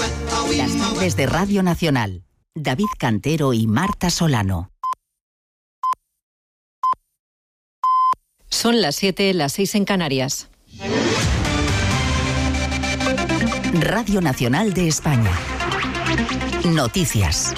Las tardes de Radio Nacional. David Cantero y Marta Solano. Son las 7, las 6 en Canarias. Radio Nacional de España. Noticias.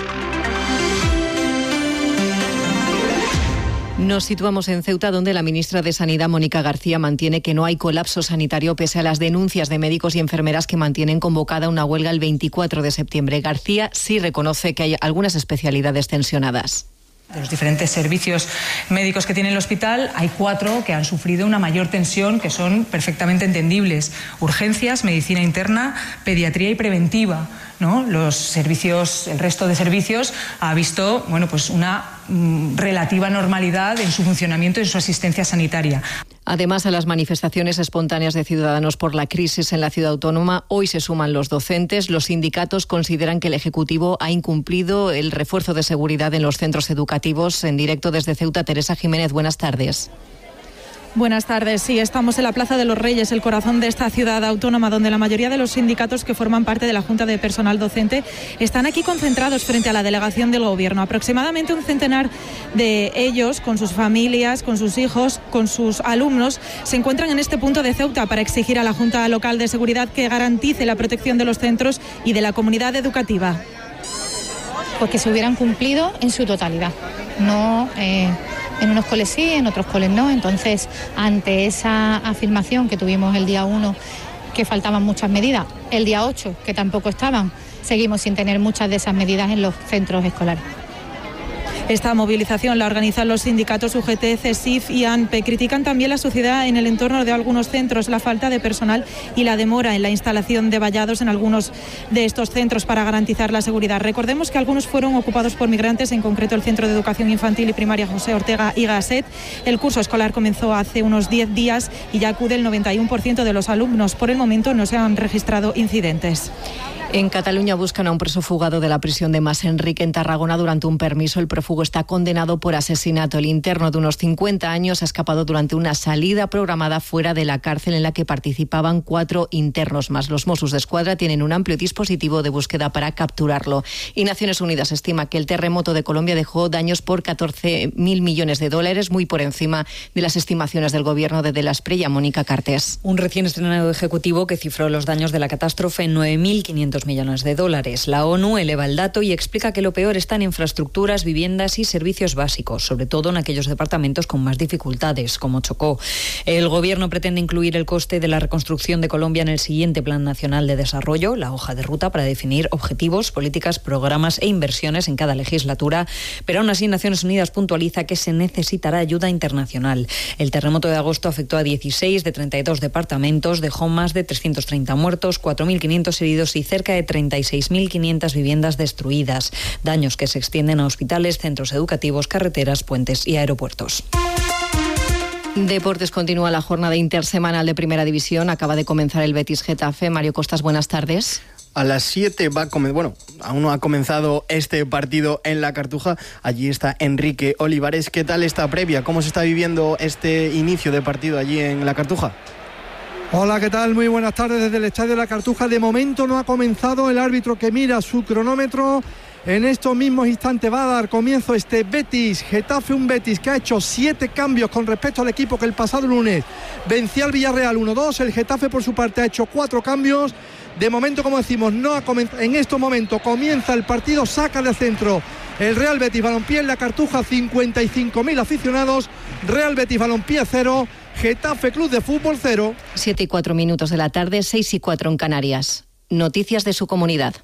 Nos situamos en Ceuta, donde la ministra de Sanidad, Mónica García, mantiene que no hay colapso sanitario pese a las denuncias de médicos y enfermeras que mantienen convocada una huelga el 24 de septiembre. García sí reconoce que hay algunas especialidades tensionadas. De los diferentes servicios médicos que tiene el hospital, hay 4 que han sufrido una mayor tensión, que son perfectamente entendibles. Urgencias, medicina interna, pediatría y preventiva, ¿no? Los servicios, el resto de servicios ha visto, pues una relativa normalidad en su funcionamiento y en su asistencia sanitaria. Además, a las manifestaciones espontáneas de ciudadanos por la crisis en la ciudad autónoma, hoy se suman los docentes. Los sindicatos consideran que el Ejecutivo ha incumplido el refuerzo de seguridad en los centros educativos. En directo desde Ceuta, Teresa Jiménez, buenas tardes. Buenas tardes. Sí, estamos en la Plaza de los Reyes, el corazón de esta ciudad autónoma, donde la mayoría de los sindicatos que forman parte de la Junta de Personal Docente están aquí concentrados frente a la delegación del Gobierno. Aproximadamente un centenar de ellos, con sus familias, con sus hijos, con sus alumnos, se encuentran en este punto de Ceuta para exigir a la Junta Local de Seguridad que garantice la protección de los centros y de la comunidad educativa. Pues que se hubieran cumplido en su totalidad, no en unos coles sí, en otros coles no. Entonces, ante esa afirmación que tuvimos el día 1, que faltaban muchas medidas, el día 8, que tampoco estaban, seguimos sin tener muchas de esas medidas en los centros escolares. Esta movilización la organizan los sindicatos UGT, CESIF y ANPE. Critican también la suciedad en el entorno de algunos centros, la falta de personal y la demora en la instalación de vallados en algunos de estos centros para garantizar la seguridad. Recordemos que algunos fueron ocupados por migrantes, en concreto el Centro de Educación Infantil y Primaria José Ortega y Gasset. El curso escolar comenzó hace unos 10 días y ya acude el 91% de los alumnos. Por el momento no se han registrado incidentes. En Cataluña buscan a un preso fugado de la prisión de Mas Enrique en Tarragona durante un permiso. El prófugo está condenado por asesinato. El interno de unos 50 años ha escapado durante una salida programada fuera de la cárcel en la que participaban 4 internos más. Los Mossos d'Esquadra tienen un amplio dispositivo de búsqueda para capturarlo. Y Naciones Unidas estima que el terremoto de Colombia dejó daños por 14.000 millones de dólares, muy por encima de las estimaciones del gobierno de De la Espriella. Mónica Cartés. Un recién estrenado ejecutivo que cifró los daños de la catástrofe en 9.500 millones de dólares. La ONU eleva el dato y explica que lo peor está en infraestructuras, viviendas y servicios básicos, sobre todo en aquellos departamentos con más dificultades, como Chocó. El gobierno pretende incluir el coste de la reconstrucción de Colombia en el siguiente Plan Nacional de Desarrollo, la hoja de ruta para definir objetivos, políticas, programas e inversiones en cada legislatura, pero aún así Naciones Unidas puntualiza que se necesitará ayuda internacional. El terremoto de agosto afectó a 16 de 32 departamentos, dejó más de 330 muertos, 4.500 heridos y cerca de 36.500 viviendas destruidas. Daños que se extienden a hospitales, centros educativos, carreteras, puentes y aeropuertos. Deportes, continúa la jornada intersemanal de Primera División. Acaba de comenzar el Betis-Getafe. Mario Costas, buenas tardes. A las 7 aún no ha comenzado este partido en la Cartuja. Allí está Enrique Olivares. ¿Qué tal esta previa? ¿Cómo se está viviendo este inicio de partido allí en la Cartuja? Hola, ¿qué tal? Muy buenas tardes desde el Estadio de la Cartuja. De momento no ha comenzado. El árbitro que mira su cronómetro. En estos mismos instantes va a dar comienzo este Betis-Getafe, un Betis que ha hecho 7 cambios con respecto al equipo que el pasado lunes vencía al Villarreal 1-2. El Getafe, por su parte, ha hecho 4 cambios. De momento, como decimos, no ha comenzado. En estos momentos comienza el partido, saca de centro el Real Betis Balompié en la Cartuja, 55.000 aficionados. Real Betis Balompié 0, Getafe Club de Fútbol 0. 7:04 de la tarde, 6:04 en Canarias. Noticias de su comunidad.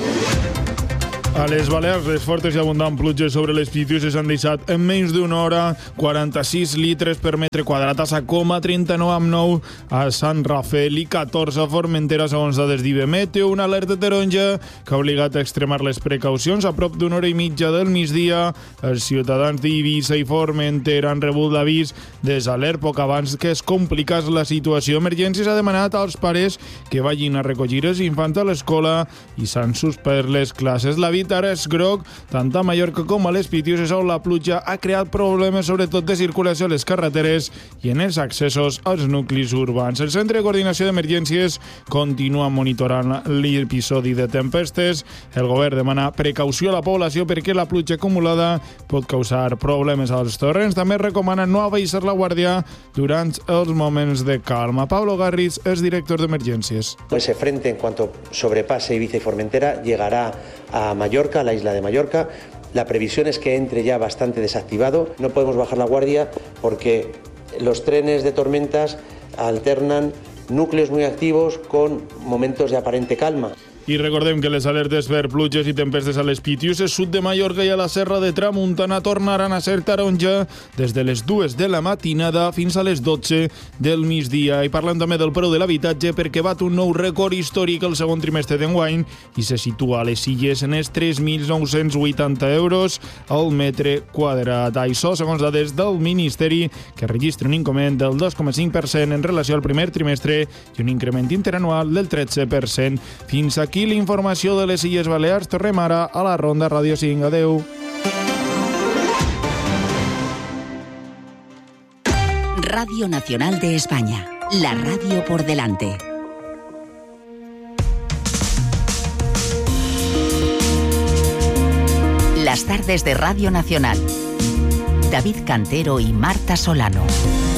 A les Balears, les fortes i abundants pluges sobre les Pitiuses s'han deixat en menys d'una hora 46 litres per metre quadrat a Sacoma, 39 amb 9 a Sant Rafel i 14 a Formentera, segons dades d'IBE Meteo. Una alerta taronja que ha obligat a extremar les precaucions. A prop d'una hora i mitja del migdia, els ciutadans d'Eivissa i Formentera han rebut l'avís de Saler poc abans que es complicés la situació. Emergències ha demanat als pares que vagin a recollir els infants a l'escola i s'han suspès les classes. La vida és groc, tant a Mallorca com a les Pitiuses, on la pluja ha creat problemes sobretot de circulació a les carreteres i en els accessos als nuclis urbans. El Centre de Coordinació d'Emergències continua monitorant l'episodi de tempestes. El govern demana precaució a la població perquè la pluja acumulada pot causar problemes als torrents. També recomana no abaixar la guàrdia durant els moments de calma. Pablo Garriz és director d'Emergències. Ese frente, en cuanto sobrepase Ibiza y Formentera, llegará a Mallorca, a la isla de Mallorca. La previsión es que entre ya bastante desactivado. No podemos bajar la guardia porque los trenes de tormentas alternan núcleos muy activos con momentos de aparente calma. I recordem que les alertes per pluges i tempestes a les Pitiuses, sud de Mallorca i a la Serra de Tramuntana tornaran a ser taronja des de les 2 de la matinada fins a les 12 del migdia. I parlem també del preu de l'habitatge perquè bat un nou rècord històric el segon trimestre d'enguany i se situa a les Illes en els 3.980 euros al metre quadrat. Això segons dades del Ministeri, que registra un increment del 2,5% en relació al primer trimestre i un increment interanual del 13%. Fins aquí l'informació de les Illes Balears. Tornem ara a la Ronda Ràdio 5. Adeu. Radio Nacional de España. La radio por delante. Las tardes de Radio Nacional. David Cantero y Marta Solano.